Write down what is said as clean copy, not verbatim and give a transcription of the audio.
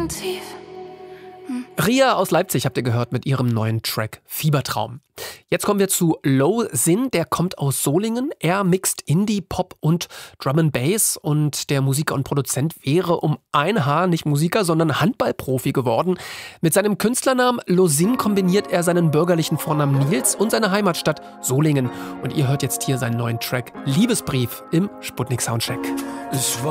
tief. Ria aus Leipzig habt ihr gehört mit ihrem neuen Track Fiebertraum. Jetzt kommen wir zu Low Sin, der kommt aus Solingen. Er mixt Indie, Pop und Drum and Bass und der Musiker und Produzent wäre um ein Haar nicht Musiker, sondern Handballprofi geworden. Mit seinem Künstlernamen Losin kombiniert er seinen bürgerlichen Vornamen Nils und seine Heimatstadt Solingen. Und ihr hört jetzt hier seinen neuen Track Liebesbrief im Sputnik Soundcheck.